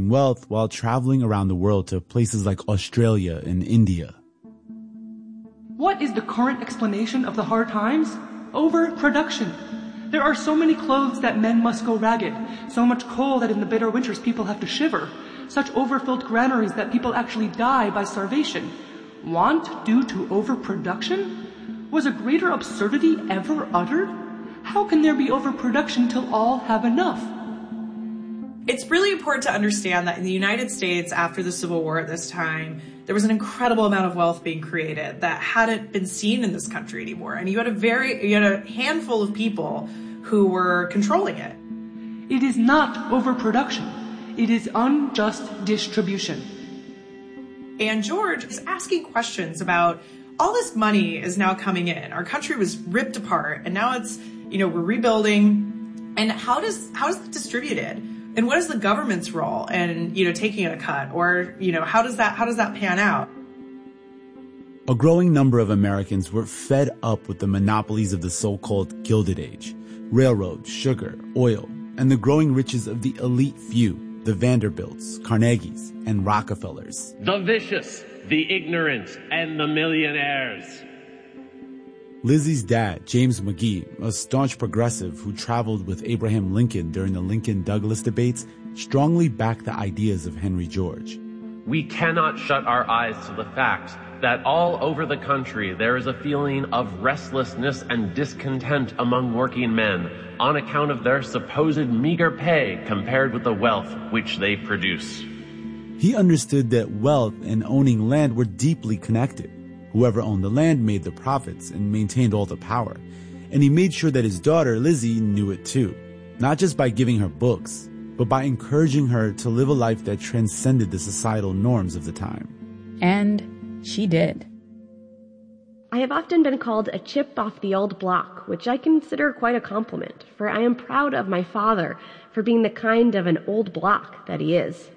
accumulating wealth while traveling around the world to places like Australia and India. What is the current explanation of the hard times? Overproduction. There are so many clothes that men must go ragged, so much coal that in the bitter winters people have to shiver, such overfilled granaries that people actually die by starvation. Want due to overproduction? Was a greater absurdity ever uttered? How can there be overproduction till all have enough? It's really important to understand that in the United States, after the Civil War at this time, there was an incredible amount of wealth being created that hadn't been seen in this country anymore. And you had a handful of people who were controlling it. It is not overproduction. It is unjust distribution. And George is asking questions about all this money is now coming in. Our country was ripped apart and now it's, we're rebuilding. And how is it distributed? And what is the government's role in, taking a cut? Or, how does that pan out? A growing number of Americans were fed up with the monopolies of the so-called Gilded Age, railroads, sugar, oil, and the growing riches of the elite few, the Vanderbilts, Carnegies, and Rockefellers. The vicious, the ignorant, and the millionaires. Lizzie's dad, James McGee, a staunch progressive who traveled with Abraham Lincoln during the Lincoln-Douglas debates, strongly backed the ideas of Henry George. We cannot shut our eyes to the fact that all over the country there is a feeling of restlessness and discontent among working men on account of their supposed meager pay compared with the wealth which they produce. He understood that wealth and owning land were deeply connected. Whoever owned the land made the profits and maintained all the power. And he made sure that his daughter, Lizzie, knew it too. Not just by giving her books, but by encouraging her to live a life that transcended the societal norms of the time. And she did. I have often been called a chip off the old block, which I consider quite a compliment, for I am proud of my father for being the kind of an old block that he is.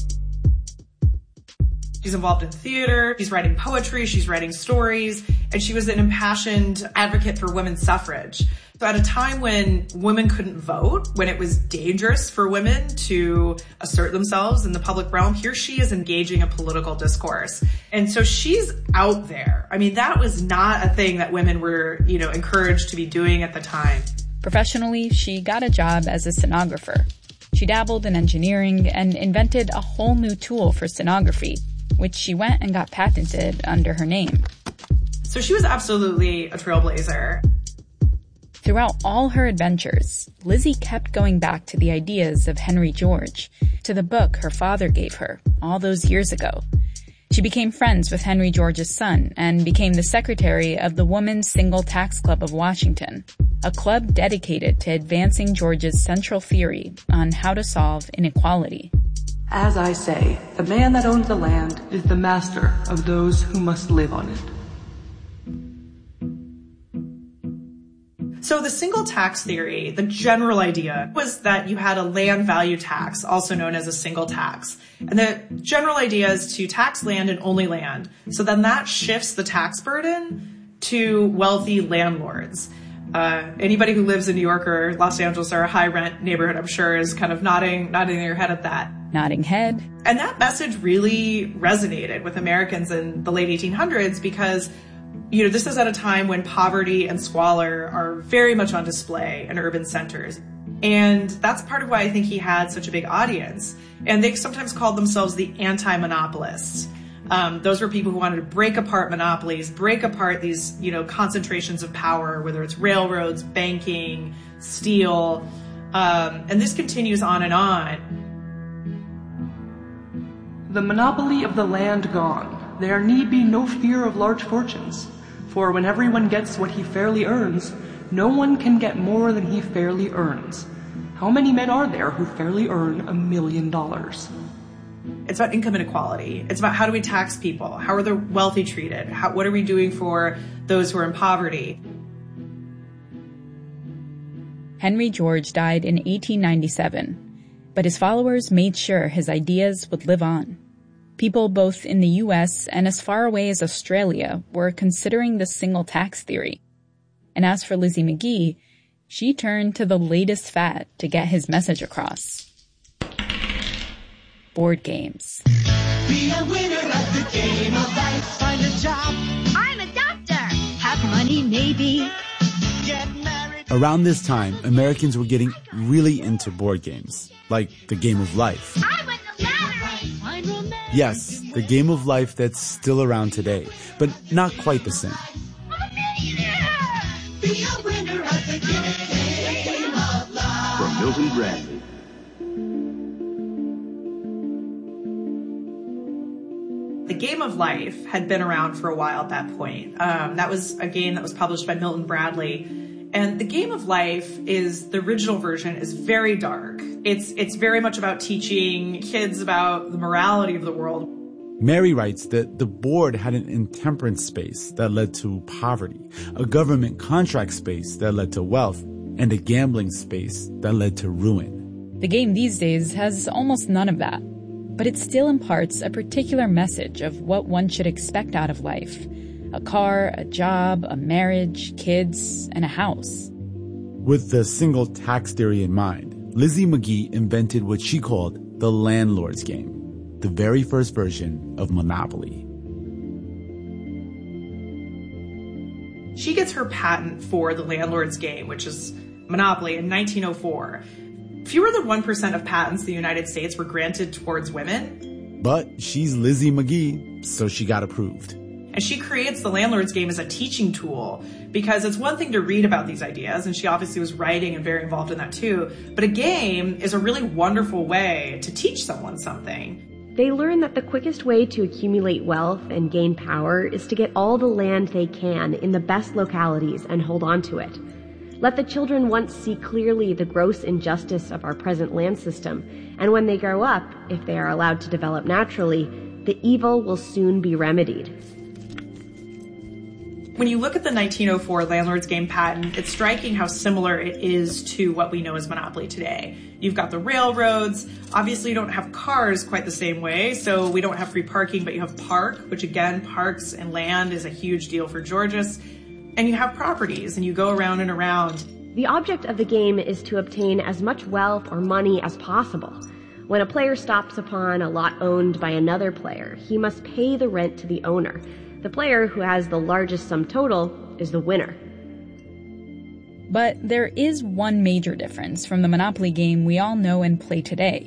She's involved in theater, she's writing poetry, she's writing stories, and she was an impassioned advocate for women's suffrage. So at a time when women couldn't vote, when it was dangerous for women to assert themselves in the public realm, here she is engaging a political discourse. And so she's out there. I mean, that was not a thing that women were, encouraged to be doing at the time. Professionally, she got a job as a stenographer. She dabbled in engineering and invented a whole new tool for stenography, which she went and got patented under her name. So she was absolutely a trailblazer. Throughout all her adventures, Lizzie kept going back to the ideas of Henry George, to the book her father gave her all those years ago. She became friends with Henry George's son and became the secretary of the Women's Single Tax Club of Washington, a club dedicated to advancing George's central theory on how to solve inequality. As I say, the man that owns the land is the master of those who must live on it. So the single tax theory, the general idea was that you had a land value tax, also known as a single tax. And the general idea is to tax land and only land. So then that shifts the tax burden to wealthy landlords. Anybody who lives in New York or Los Angeles or a high rent neighborhood, I'm sure, is kind of nodding their head at that. Nodding head. And that message really resonated with Americans in the late 1800s because, this is at a time when poverty and squalor are very much on display in urban centers. And that's part of why I think he had such a big audience. And they sometimes called themselves the anti-monopolists. Those were people who wanted to break apart monopolies, break apart these, concentrations of power, whether it's railroads, banking, steel. And this continues on and on. The monopoly of the land gone, there need be no fear of large fortunes. For when everyone gets what he fairly earns, no one can get more than he fairly earns. How many men are there who fairly earn $1 million? It's about income inequality. It's about how do we tax people? How are the wealthy treated? What are we doing for those who are in poverty? Henry George died in 1897, but his followers made sure his ideas would live on. People both in the U.S. and as far away as Australia were considering the single tax theory. And as for Lizzie McGee, she turned to the latest fad to get his message across. board games. Be a winner at the game of life. Find a job. I'm a doctor. Have money, maybe. Get married. Around this time, Americans were getting really into board games, like the Game of Life. I won the lottery. I'm romantic. Yes, the Game of Life that's still around today, but not quite the same. I'm a millionaire. Be a winner at the game of life. From Milton Bradley. The Game of Life had been around for a while at that point. That was a game that was published by Milton Bradley. And the Game of Life is, the original version is very dark. It's very much about teaching kids about the morality of the world. Mary writes that the board had an intemperance space that led to poverty, a government contract space that led to wealth, and a gambling space that led to ruin. The game these days has almost none of that, but it still imparts a particular message of what one should expect out of life. A car, a job, a marriage, kids, and a house. With the single tax theory in mind, Lizzie McGee invented what she called the landlord's game, the very first version of Monopoly. She gets her patent for the landlord's game, which is Monopoly, in 1904. Fewer than 1% of patents in the United States were granted towards women. But she's Lizzie McGee, so she got approved. And she creates the landlord's game as a teaching tool, because it's one thing to read about these ideas, and she obviously was writing and very involved in that too, but a game is a really wonderful way to teach someone something. They learn that the quickest way to accumulate wealth and gain power is to get all the land they can in the best localities and hold on to it. Let the children once see clearly the gross injustice of our present land system, and when they grow up, if they are allowed to develop naturally, the evil will soon be remedied. When you look at the 1904 landlord's game patent, it's striking how similar it is to what we know as Monopoly today. You've got the railroads. Obviously, you don't have cars quite the same way, so we don't have free parking, but you have park, which again, parks and land is a huge deal for Georges. And you have properties, and you go around and around. The object of the game is to obtain as much wealth or money as possible. When a player stops upon a lot owned by another player, he must pay the rent to the owner. The player who has the largest sum total is the winner. But there is one major difference from the Monopoly game we all know and play today.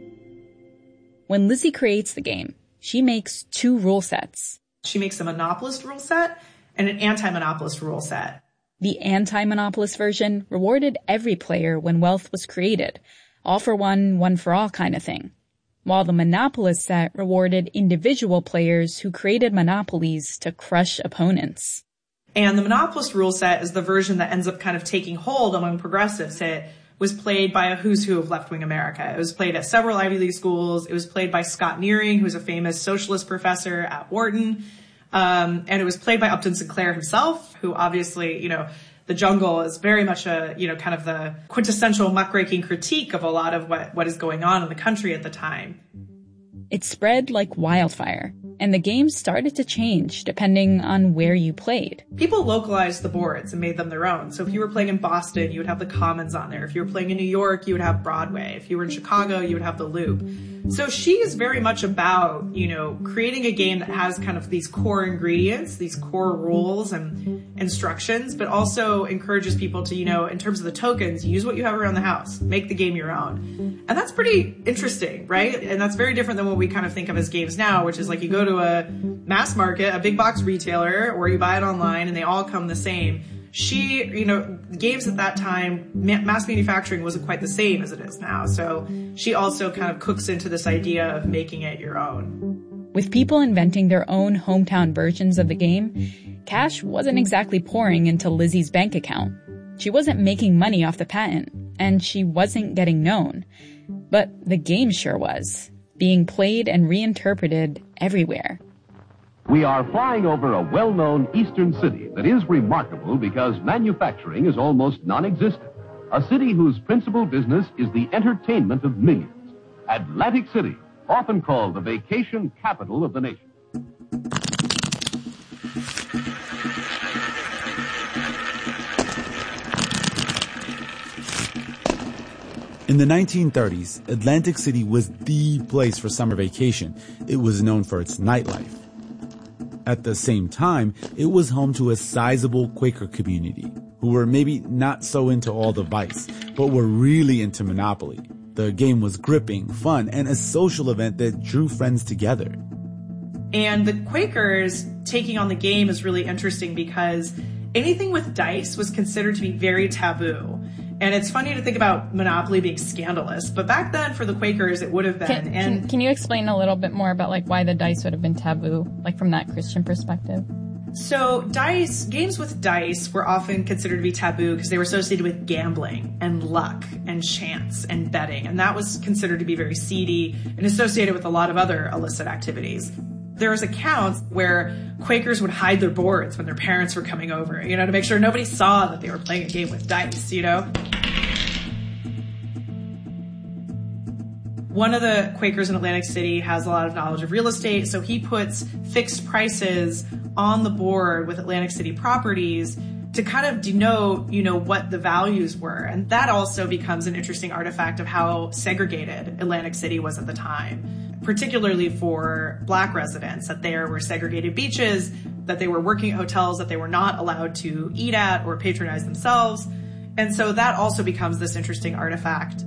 When Lizzie creates the game, she makes two rule sets. She makes a monopolist rule set and an anti-monopolist rule set. The anti-monopolist version rewarded every player when wealth was created, all for one, one for all kind of thing, while the monopolist set rewarded individual players who created monopolies to crush opponents. And the monopolist rule set is the version that ends up kind of taking hold among progressives. It was played by a who's who of left-wing America. It was played at several Ivy League schools. It was played by Scott Nearing, who's a famous socialist professor at Wharton. And it was played by Upton Sinclair himself, who obviously, The Jungle is very much a, kind of the quintessential muckraking critique of a lot of what is going on in the country at the time. It spread like wildfire, and the game started to change depending on where you played. People localized the boards and made them their own. So if you were playing in Boston, you would have the Commons on there. If you were playing in New York, you would have Broadway. If you were in Chicago, you would have the Loop. So she is very much about, creating a game that has kind of these core ingredients, these core rules and instructions, but also encourages people to, in terms of the tokens, use what you have around the house, make the game your own. And that's pretty interesting, right? And that's very different than what we kind of think of as games now, which is like you go to a mass market, a big box retailer, or you buy it online and they all come the same. She, games at that time, mass manufacturing wasn't quite the same as it is now. So she also kind of cooks into this idea of making it your own. With people inventing their own hometown versions of the game, cash wasn't exactly pouring into Lizzie's bank account. She wasn't making money off the patent, and she wasn't getting known. But the game sure was, being played and reinterpreted everywhere. We are flying over a well-known eastern city that is remarkable because manufacturing is almost non-existent. A city whose principal business is the entertainment of millions. Atlantic City, often called the vacation capital of the nation. In the 1930s, Atlantic City was the place for summer vacation. It was known for its nightlife. At the same time, it was home to a sizable Quaker community who were maybe not so into all the vice, but were really into Monopoly. The game was gripping, fun, and a social event that drew friends together. And the Quakers taking on the game is really interesting because anything with dice was considered to be very taboo. And it's funny to think about Monopoly being scandalous, but back then for the Quakers it would have been. Can you explain a little bit more about why the dice would have been taboo, from that Christian perspective? So games with dice were often considered to be taboo because they were associated with gambling and luck and chance and betting. And that was considered to be very seedy and associated with a lot of other illicit activities. There was accounts where Quakers would hide their boards when their parents were coming over, to make sure nobody saw that they were playing a game with dice, One of the Quakers in Atlantic City has a lot of knowledge of real estate, so he puts fixed prices on the board with Atlantic City properties to kind of denote, what the values were. And that also becomes an interesting artifact of how segregated Atlantic City was at the time, particularly for Black residents, that there were segregated beaches, that they were working at hotels that they were not allowed to eat at or patronize themselves. And so that also becomes this interesting artifact.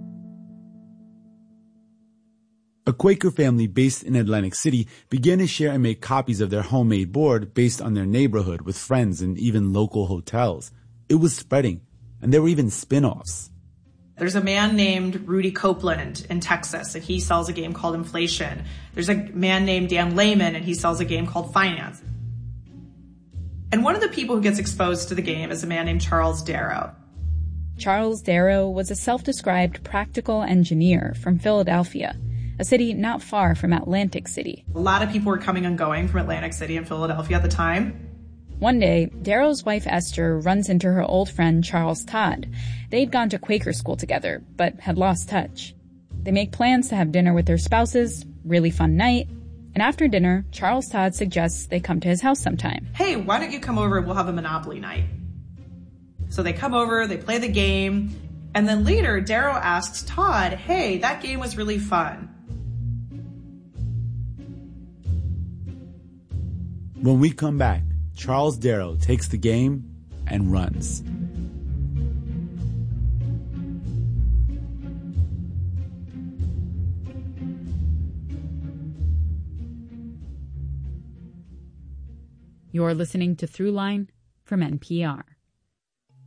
A Quaker family based in Atlantic City began to share and make copies of their homemade board based on their neighborhood with friends and even local hotels. It was spreading, and there were even spin-offs. There's a man named Rudy Copeland in Texas, and he sells a game called Inflation. There's a man named Dan Lehman, and he sells a game called Finance. And one of the people who gets exposed to the game is a man named Charles Darrow. Charles Darrow was a self-described practical engineer from Philadelphia, a city not far from Atlantic City. A lot of people were coming and going from Atlantic City and Philadelphia at the time. One day, Darrow's wife Esther runs into her old friend Charles Todd. They'd gone to Quaker school together, but had lost touch. They make plans to have dinner with their spouses, really fun night, and after dinner, Charles Todd suggests they come to his house sometime. Hey, why don't you come over and we'll have a Monopoly night? So they come over, they play the game, and then later Darrow asks Todd, hey, that game was really fun. When we come back, Charles Darrow takes the game and runs. You're listening to Throughline from NPR.